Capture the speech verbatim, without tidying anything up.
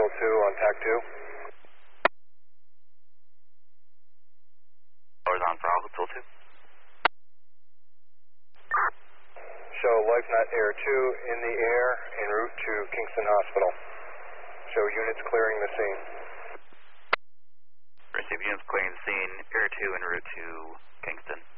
Tool two on T A C two. Horizon for Alpha Tool two. Show LifeNet Air two in the air en route to Kingston Hospital. Show units clearing the scene. Receive units clearing the scene, Air two en route to Kingston.